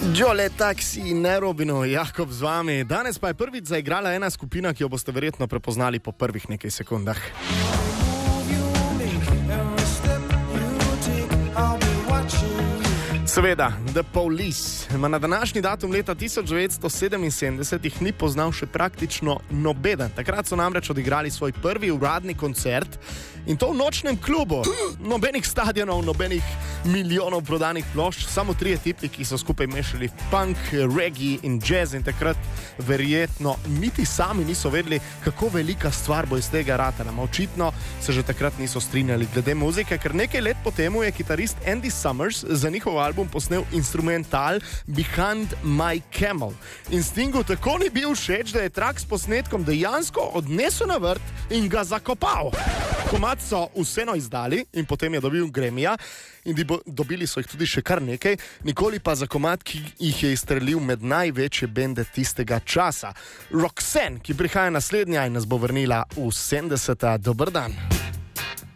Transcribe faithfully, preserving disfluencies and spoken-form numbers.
Jole Taxi, Nerobino, Jakob z vami. Danes pa je prvič zaigrala ena skupina, ki jo boste verjetno prepoznali po prvih nekaj sekundah. Seveda, The Police. Ma na današnji datum leta tisoč devetsto sedeminsedemdeset jih ni poznal še praktično nobeden. Takrat so namreč odigrali svoj prvi uradni koncert in to v nočnem klubu. Nobenih stadionov, nobenih milijonov prodanih plošč, samo trije tipi, ki so skupaj mešali punk, reggae in jazz in takrat verjetno niti sami niso vedeli, kako velika stvar bo iz tega ratala. Očitno se že takrat niso strinjali glede muzike, ker nekaj let potemu je kitarist Andy Summers za njihov album posnel instrumental Behind My Camel. In Stingu tako ni bil všeč, da je trak s posnetkom dejansko odnesel na vrt in ga zakopal. Komad so vseeno izdali in potem je dobil Gramija in dobili so jih tudi še kar nekaj, nikoli pa za komad, ki jih je izstrelil med največje bende tistega časa. Roxanne, ki prihaja naslednja in nas bo vrnila v sedemdeseta. Dober dan.